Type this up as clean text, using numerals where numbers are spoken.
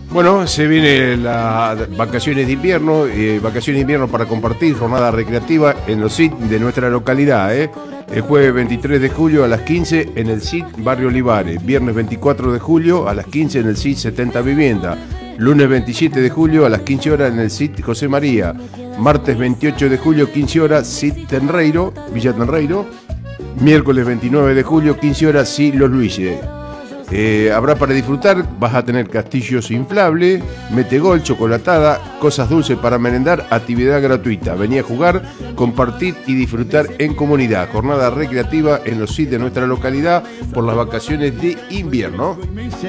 Bueno, se viene las vacaciones de invierno para compartir, jornada recreativa en los SIT de nuestra localidad. El jueves 23 de julio a las 15 en el SIT Barrio Olivares, viernes 24 de julio a las 15 en el SIT 70 Vivienda, lunes 27 de julio a las 15 horas en el SIT José María, martes 28 de julio 15 horas SIT Tenreiro, Villa Tenreiro, miércoles 29 de julio 15 horas SIT Los Luises. Habrá para disfrutar, vas a tener castillos inflables, metegol, chocolatada, cosas dulces para merendar, actividad gratuita. Vení a jugar, compartir y disfrutar en comunidad. Jornada recreativa en los SIT de nuestra localidad por las vacaciones de invierno.